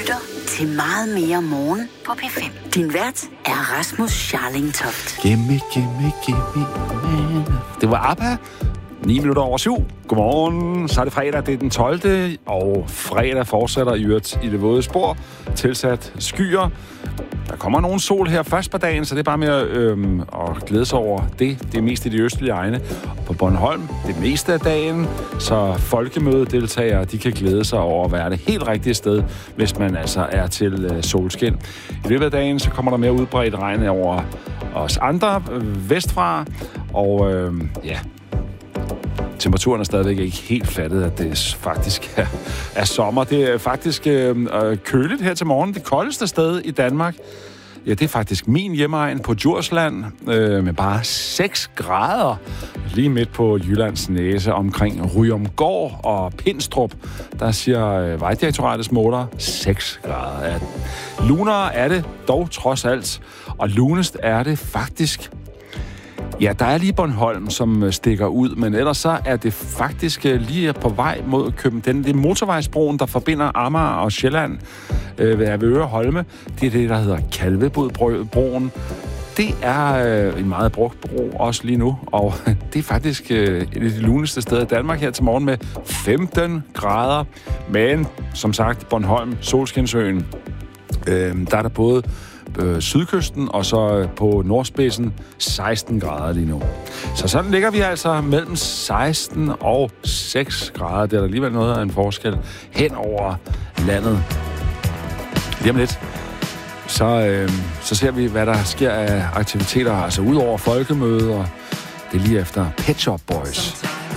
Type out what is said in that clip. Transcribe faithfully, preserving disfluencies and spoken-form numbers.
lytter til Meget Mere Morgen på P fem. Din vært er Rasmus Scharling-Toft. Gimme, gimme, gimme, man. Det var ABBA. ni minutter over syv. Godmorgen. Så er det fredag, det er den tolvte Og fredag fortsætter i øvrigt i det våde spor. Tilsat skyer. Der kommer nogen sol her først på dagen, så det er bare med at, øhm, at glæde sig over det. Det er mest i de østlige egne. På Bornholm, det meste af dagen, så folkemødedeltagere, de kan glæde sig over at være det helt rigtige sted, hvis man altså er til øh, solskin. I løbet af dagen, så kommer der mere udbredt regn over os andre øh, vestfra, og øh, ja... Temperaturen er stadigvæk ikke helt fattet, at det faktisk er, er sommer. Det er faktisk øh, køligt her til morgen. Det koldeste sted i Danmark, ja, det er faktisk min hjemegn på Djursland, øh, med bare seks grader. Lige midt på Jyllands næse omkring Ryomgård og Pindstrup. Der siger øh, Vejdirektoratets måler seks grader. Ja, lunere er det dog trods alt, og lunest er det faktisk... Ja, der er lige Bornholm, som stikker ud, men ellers så er det faktisk lige på vej mod København. Det er motorvejsbroen, der forbinder Amager og Sjælland øh, ved Avedøre Holme. Det er det, der hedder Kalvebodbroen. Det er øh, en meget brugt bro også lige nu, og det er faktisk øh, et af de luneste steder i Danmark her til morgen med femten grader. Men som sagt, Bornholm, Solskinsøen, øh, der er der både Øh, sydkysten, og så på nordspidsen seksten grader lige nu. Så sådan ligger vi altså mellem seksten og seks grader. Det er der alligevel noget af en forskel hen over landet. Lige om lidt, så, øh, så ser vi, hvad der sker af aktiviteter, altså ud over folkemøder. Det er lige efter Pet Shop Boys.